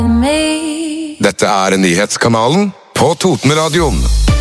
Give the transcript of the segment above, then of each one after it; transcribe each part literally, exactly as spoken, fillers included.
Dette er nyhetskanalen på Totenradioen.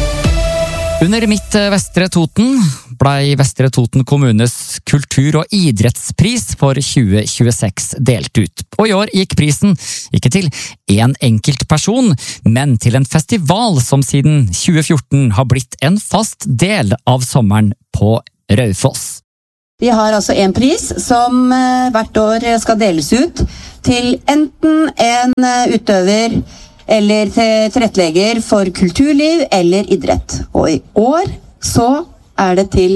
Under Midt Vestre Toten blei Vestre Toten kommunes kultur- og idrettspris for tjue tjueseks delt ut. Og i år gikk prisen ikke til en enkelt person, men til en festival som siden tjue fjorten har blitt en fast del av sommeren på Raufoss. Vi har altså en pris som hvert år skal deles ut til enten en utøver eller til tilrettelegger for kulturliv eller idrett. Og i år så er det til...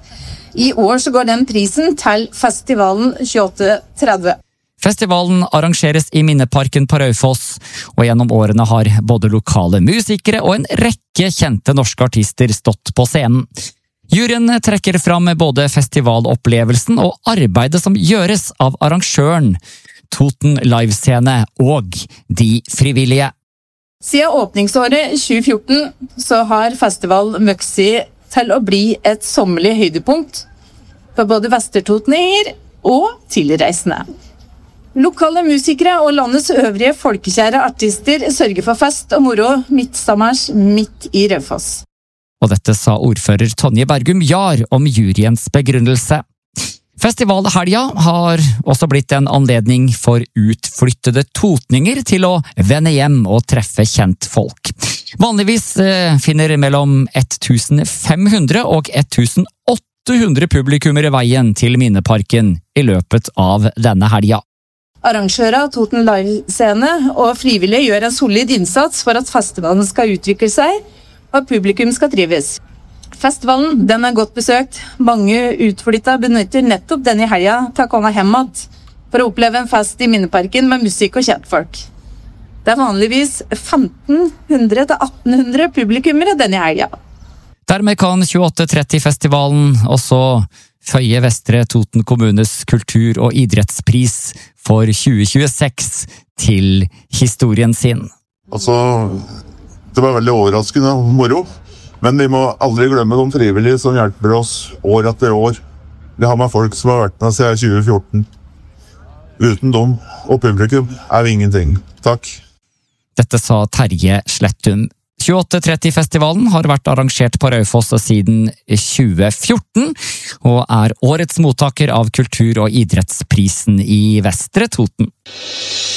I år så går den prisen til festivalen tjueåtte tretti. Festivalen arrangeres i Minneparken på Raufoss, og gjennom årene har både lokale musikere og en rekke kjente norske artister stått på scenen. Juryen trekker fram både festivalopplevelsen og arbeidet som gjøres av arrangøren, Toten Livescene og de frivillige. Siden åpningsåret tjue fjorten så har festival vokst til å bli et sommerlig høydepunkt for både vestertotninger og tilreisende. Lokale musikere og landets øvrige folkekjære artister sørger for fest og moro midtsommers midt i Raufoss. Og dette sa ordfører Tonje Bergum Jar om juryens begrunnelse. Festivalhelga har også blitt en anledning for utflyttede totninger til å vende hjem og treffe kjent folk. Vanligvis eh, finner mellom tusen fem hundre og tusen åtte hundre publikummere veien til Minneparken i løpet av denne helga. Arrangører av Toten Livescene og frivillige gjør en solid innsats for at festivalen skal utvikle seg, og publikum skal trives. Festivalen den er godt besøkt. Mange utflytta benytter nettopp denne helga til å komme hjem igjen for å oppleve en fest i Minneparken med musikk og kjentfolk. Det er vanligvis femten hundre til atten hundre publikummere denne helga. Dermed kan tjueåtte tretti-festivalen også føye Vestre Toten kommunes kultur- og idrettspris for tjue tjueseks til historien sin. Altså... Det var veldig overraskende og moro, men vi må aldri glemme de frivillige som hjelper oss år etter år. Vi har med folk som har vært med siden tjue fjorten. Uten dem og publikum er vi ingenting. Takk. Dette sa Terje Slettum. tjueåtte tretti-festivalen har vært arrangert på Raufoss siden tjue fjorten, og er årets mottaker av kultur- og idrettsprisen i Vestre Toten.